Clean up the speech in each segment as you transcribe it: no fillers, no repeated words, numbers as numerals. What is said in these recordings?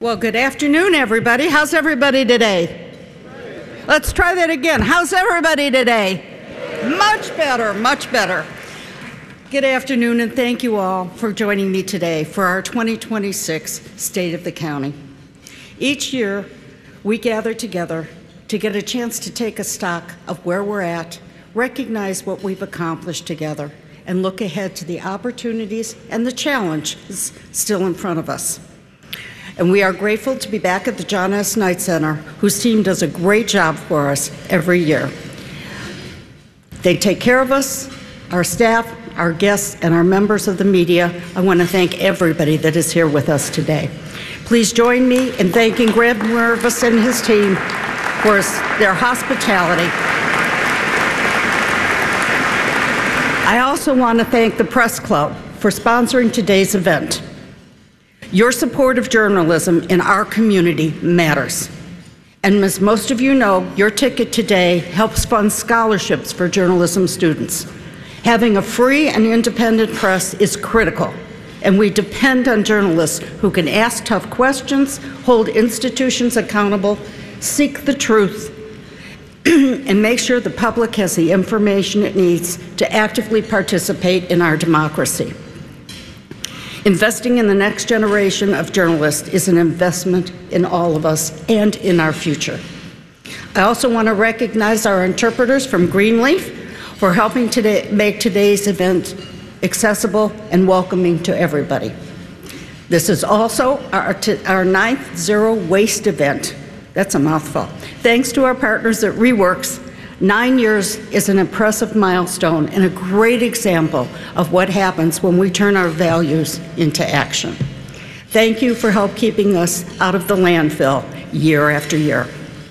Well, good afternoon, everybody. How's everybody today? Let's try that again. How's everybody today? Much better, much better. Good afternoon, and thank you all for joining me today for our 2026 State of the County. Each year, we gather together to get a chance to take a stock of where we're at, recognize what we've accomplished together, and look ahead to the opportunities and the challenges still in front of us. And we are grateful to be back at the John S. Knight Center, whose team does a great job for us every year. They take care of us, our staff, our guests, and our members of the media. I want to thank everybody that is here with us today. Please join me in thanking Greg Mervis and his team for their hospitality. I also want to thank the Press Club for sponsoring today's event. Your support of journalism in our community matters. And as most of you know, your ticket today helps fund scholarships for journalism students. Having a free and independent press is critical, and we depend on journalists who can ask tough questions, hold institutions accountable, seek the truth, and make sure the public has the information it needs to actively participate in our democracy. Investing in the next generation of journalists is an investment in all of us and in our future. I also want to recognize our interpreters from Greenleaf for helping make today's event accessible and welcoming to everybody. This is also our ninth Zero Waste event. That's a mouthful. Thanks to our partners at ReWorks, 9 years is an impressive milestone and a great example of what happens when we turn our values into action. Thank you for help keeping us out of the landfill year after year.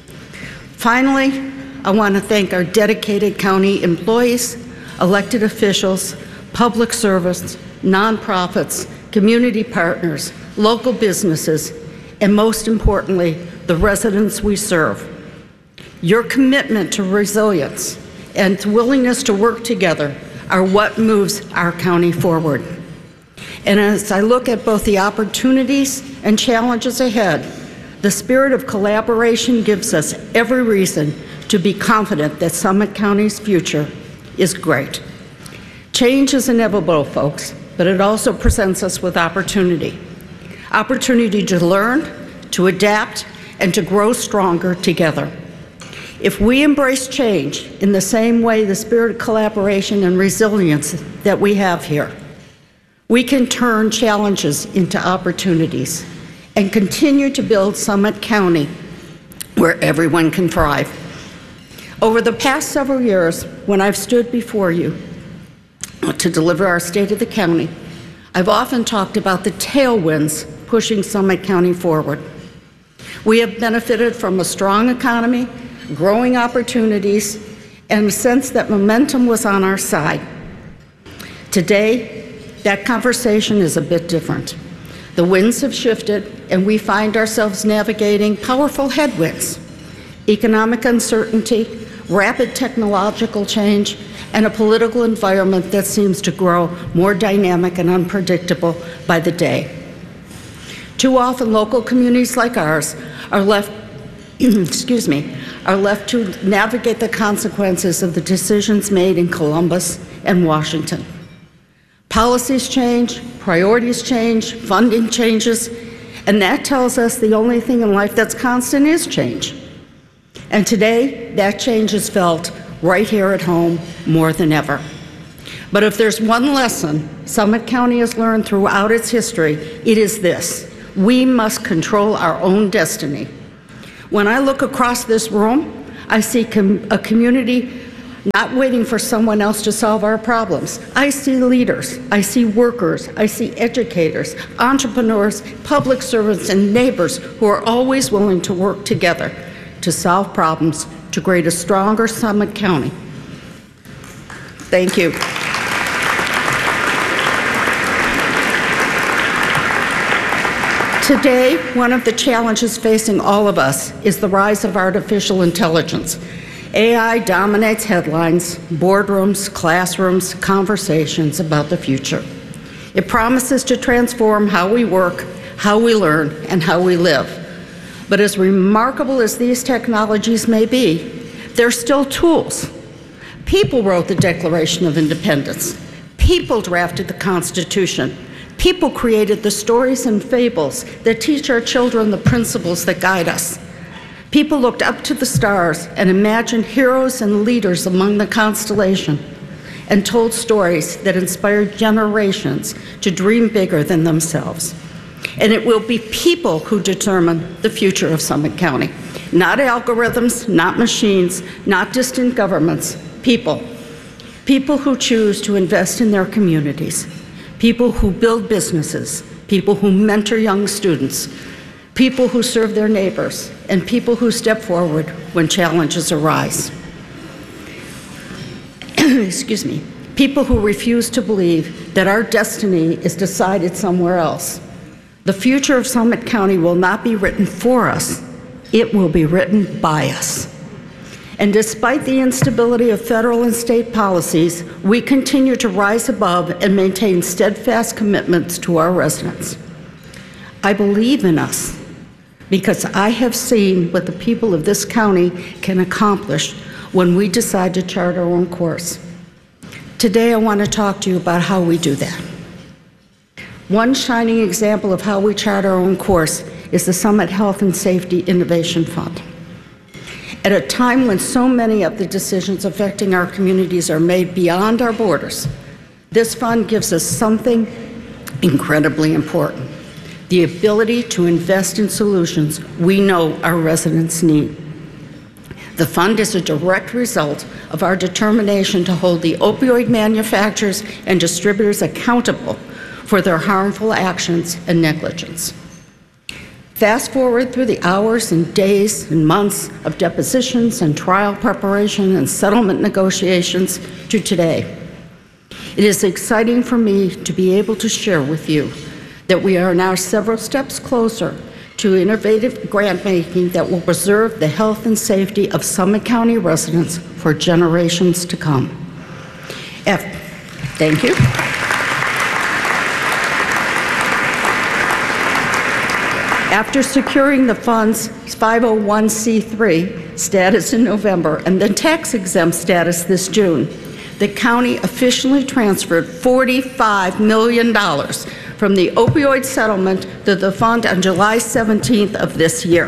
Finally, I want to thank our dedicated county employees, elected officials, public servants, nonprofits, community partners, local businesses, and most importantly, the residents we serve. Your commitment to resilience and willingness to work together are what moves our county forward. And as I look at both the opportunities and challenges ahead, the spirit of collaboration gives us every reason to be confident that Summit County's future is great. Change is inevitable, folks, but it also presents us with opportunity. Opportunity to learn, to adapt, and to grow stronger together. If we embrace change in the same way, the spirit of collaboration and resilience that we have here, we can turn challenges into opportunities and continue to build Summit County where everyone can thrive. Over the past several years, when I've stood before you to deliver our State of the County, I've often talked about the tailwinds pushing Summit County forward. We have benefited from a strong economy, growing opportunities, and a sense that momentum was on our side. Today, that conversation is a bit different. The winds have shifted, and we find ourselves navigating powerful headwinds: economic uncertainty, rapid technological change, and a political environment that seems to grow more dynamic and unpredictable by the day. Too often, local communities like ours are left to navigate the consequences of the decisions made in Columbus and Washington. Policies change, priorities change, funding changes, and that tells us the only thing in life that's constant is change. And today, that change is felt right here at home more than ever. But if there's one lesson Summit County has learned throughout its history, it is this: we must control our own destiny. When I look across this room, I see a community not waiting for someone else to solve our problems. I see leaders, I see workers, I see educators, entrepreneurs, public servants, and neighbors who are always willing to work together to solve problems to create a stronger Summit County. Thank you. Today, one of the challenges facing all of us is the rise of artificial intelligence. AI dominates headlines, boardrooms, classrooms, conversations about the future. It promises to transform how we work, how we learn, and how we live. But as remarkable as these technologies may be, they're still tools. People wrote the Declaration of Independence. People drafted the Constitution. People created the stories and fables that teach our children the principles that guide us. People looked up to the stars and imagined heroes and leaders among the constellation and told stories that inspired generations to dream bigger than themselves. And it will be people who determine the future of Summit County. Not algorithms, not machines, not distant governments, people. People who choose to invest in their communities. People who build businesses. People who mentor young students. People who serve their neighbors. And people who step forward when challenges arise. Excuse me. People who refuse to believe that our destiny is decided somewhere else. The future of Summit County will not be written for us, it will be written by us. And despite the instability of federal and state policies, we continue to rise above and maintain steadfast commitments to our residents. I believe in us because I have seen what the people of this county can accomplish when we decide to chart our own course. Today I want to talk to you about how we do that. One shining example of how we chart our own course is the Summit Health and Safety Innovation Fund. At a time when so many of the decisions affecting our communities are made beyond our borders, this fund gives us something incredibly important: the ability to invest in solutions we know our residents need. The fund is a direct result of our determination to hold the opioid manufacturers and distributors accountable for their harmful actions and negligence. Fast forward through the hours and days and months of depositions and trial preparation and settlement negotiations to today. It is exciting for me to be able to share with you that we are now several steps closer to innovative grant making that will preserve the health and safety of Summit County residents for generations to come. Thank you. After securing the fund's 501c3 status in November and the tax-exempt status this June, the county officially transferred $45 million from the opioid settlement to the fund on July 17th of this year.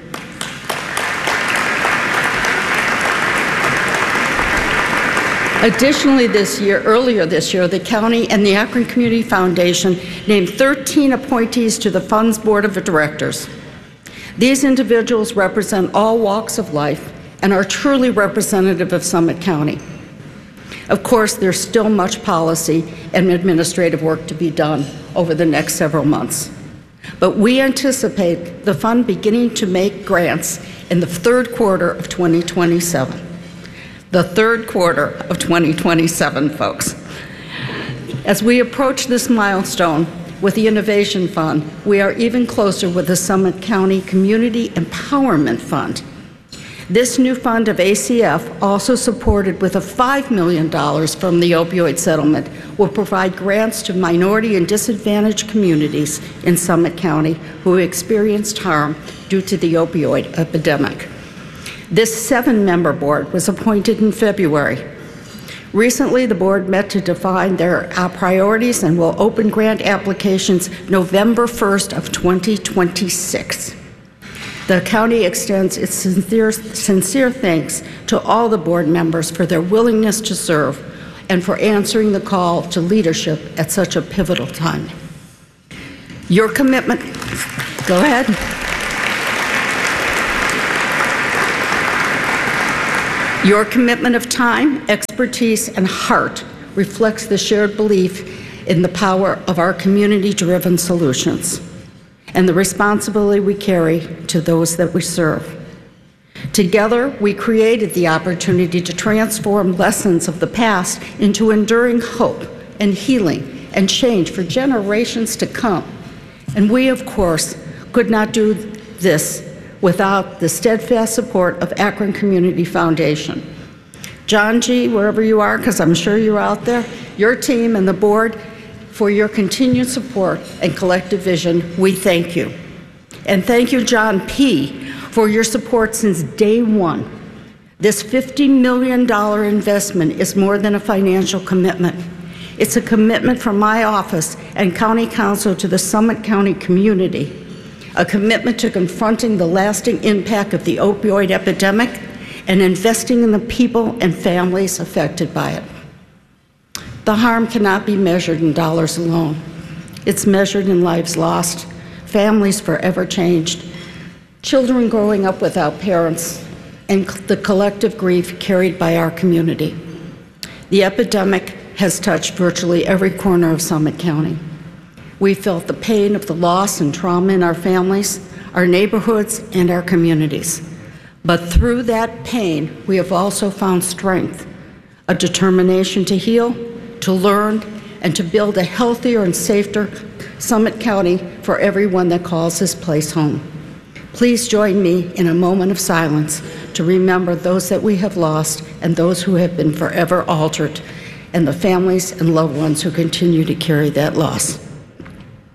Additionally, earlier this year, the county and the Akron Community Foundation named 13 appointees to the fund's board of directors. These individuals represent all walks of life and are truly representative of Summit County. Of course, there's still much policy and administrative work to be done over the next several months. But we anticipate the fund beginning to make grants in the third quarter of 2027. The third quarter of 2027, folks. As we approach this milestone with the Innovation Fund, we are even closer with the Summit County Community Empowerment Fund. This new fund of ACF, also supported with $5 million from the opioid settlement, will provide grants to minority and disadvantaged communities in Summit County who experienced harm due to the opioid epidemic. This 7-member board was appointed in February. Recently, the board met to define their priorities and will open grant applications November 1st of 2026. The county extends its sincere thanks to all the board members for their willingness to serve and for answering the call to leadership at such a pivotal time. Your commitment, go ahead. Your commitment of time, expertise, and heart reflects the shared belief in the power of our community-driven solutions and the responsibility we carry to those that we serve. Together, we created the opportunity to transform lessons of the past into enduring hope and healing and change for generations to come. And we, of course, could not do this without the steadfast support of Akron Community Foundation. John G., wherever you are, because I'm sure you're out there, your team and the board For your continued support and collective vision, we thank you. And thank you, John P., for your support since day one. This $50 million investment is more than a financial commitment. It's a commitment from my office and County Council to the Summit County community, a commitment to confronting the lasting impact of the opioid epidemic and investing in the people and families affected by it. The harm cannot be measured in dollars alone. It's measured in lives lost, families forever changed, children growing up without parents, and the collective grief carried by our community. The epidemic has touched virtually every corner of Summit County. We felt the pain of the loss and trauma in our families, our neighborhoods, and our communities. But through that pain, we have also found strength, a determination to heal, to learn, and to build a healthier and safer Summit County for everyone that calls this place home. Please join me in a moment of silence to remember those that we have lost and those who have been forever altered, and the families and loved ones who continue to carry that loss.